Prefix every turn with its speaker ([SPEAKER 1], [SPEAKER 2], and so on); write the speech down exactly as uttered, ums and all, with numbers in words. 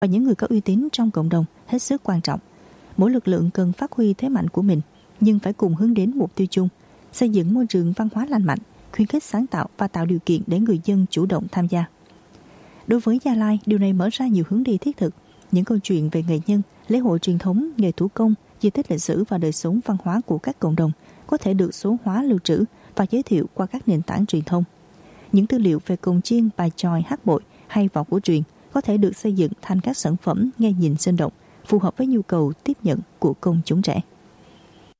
[SPEAKER 1] và những người có uy tín trong cộng đồng hết sức quan trọng. Mỗi lực lượng cần phát huy thế mạnh của mình, nhưng phải cùng hướng đến mục tiêu chung, xây dựng môi trường văn hóa lành mạnh, khuyến khích sáng tạo và tạo điều kiện để người dân chủ động tham gia. Đối với Gia Lai, điều này mở ra nhiều hướng đi thiết thực. Những câu chuyện về nghệ nhân, lễ hội truyền thống, nghề thủ công, di tích lịch sử và đời sống văn hóa của các cộng đồng có thể được số hóa, lưu trữ và giới thiệu qua các nền tảng truyền thông. Những tư liệu về cồng chiêng, bài chòi, hát bội hay võ cổ truyền có thể được xây dựng thành các sản phẩm nghe nhìn sinh động, phù hợp với nhu cầu tiếp nhận của công chúng trẻ.